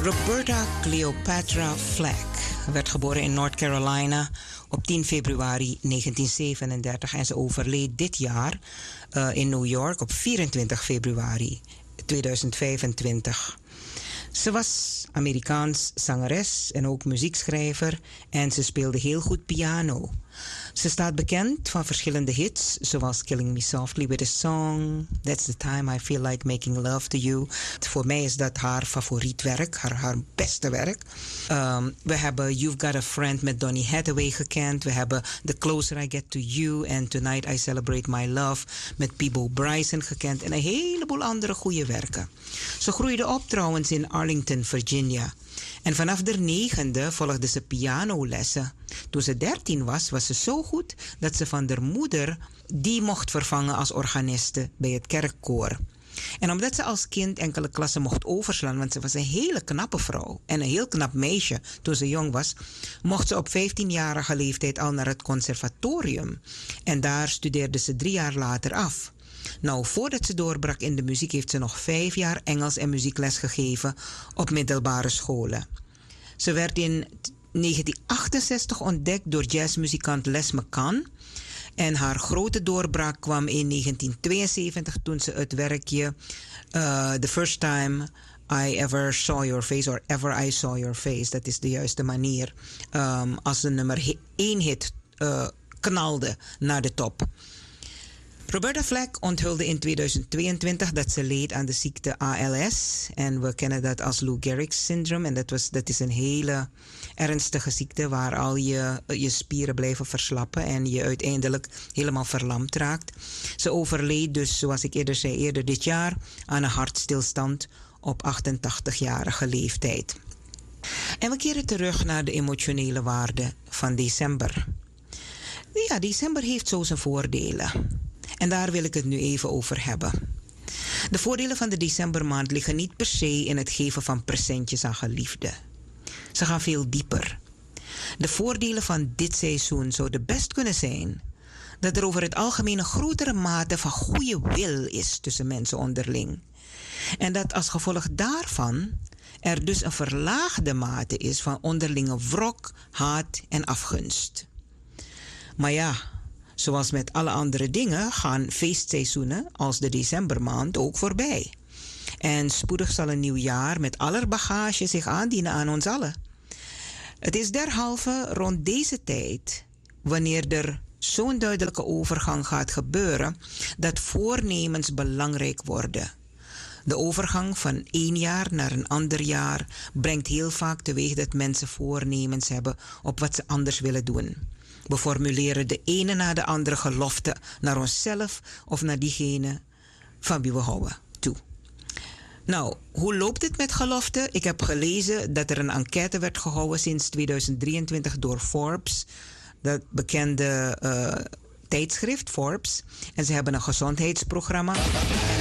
Roberta Cleopatra Flack werd geboren in North Carolina op 10 februari 1937 en ze overleed dit jaar in New York op 24 februari 2025. Ze was Amerikaans zangeres en ook muziekschrijver en ze speelde heel goed piano. Ze staat bekend van verschillende hits, zoals Killing Me Softly with a Song, That's the Time I Feel Like Making Love to You. Voor mij is dat haar favoriet werk, haar beste werk. We hebben You've Got a Friend met Donny Hathaway gekend. We hebben The Closer I Get to You en Tonight I Celebrate My Love met Peabo Bryson gekend. En een heleboel andere goede werken. Ze groeide op trouwens in Arlington, Virginia. En vanaf de 9e volgde ze pianolessen. Toen ze 13 was, was ze zo goed dat ze van haar moeder die mocht vervangen als organiste bij het kerkkoor. En omdat ze als kind enkele klassen mocht overslaan, want ze was een hele knappe vrouw en een heel knap meisje toen ze jong was, mocht ze op 15-jarige leeftijd al naar het conservatorium. En daar studeerde ze 3 jaar later af. Nou, voordat ze doorbrak in de muziek heeft ze nog 5 jaar Engels en muziekles gegeven op middelbare scholen. Ze werd in 1968 ontdekt door jazzmuzikant Les McCann. En haar grote doorbraak kwam in 1972 toen ze het werkje The First Time I Ever Saw Your Face or Ever I Saw Your Face, dat is de juiste manier, als een nummer 1 hit knalde naar de top. Roberta Flack onthulde in 2022 dat ze leed aan de ziekte ALS. En we kennen dat als Lou Gehrig's syndroom. En dat is een hele ernstige ziekte waar al je spieren blijven verslappen en je uiteindelijk helemaal verlamd raakt. Ze overleed dus, zoals ik eerder zei, eerder dit jaar aan een hartstilstand op 88-jarige leeftijd. En we keren terug naar de emotionele waarde van december. Ja, december heeft zo zijn voordelen. En daar wil ik het nu even over hebben. De voordelen van de decembermaand liggen niet per se in het geven van presentjes aan geliefden. Ze gaan veel dieper. De voordelen van dit seizoen zouden best kunnen zijn dat er over het algemeen een grotere mate van goede wil is tussen mensen onderling. En dat als gevolg daarvan er dus een verlaagde mate is van onderlinge wrok, haat en afgunst. Maar ja, zoals met alle andere dingen gaan feestseizoenen als de decembermaand ook voorbij. En spoedig zal een nieuw jaar met aller bagage zich aandienen aan ons allen. Het is derhalve rond deze tijd, wanneer er zo'n duidelijke overgang gaat gebeuren, dat voornemens belangrijk worden. De overgang van 1 jaar naar een ander jaar brengt heel vaak teweeg dat mensen voornemens hebben op wat ze anders willen doen. We formuleren de ene na de andere gelofte naar onszelf of naar diegene van wie we houden toe. Nou, hoe loopt het met geloften? Ik heb gelezen dat er een enquête werd gehouden sinds 2023 door Forbes, dat bekende tijdschrift Forbes. En ze hebben een gezondheidsprogramma.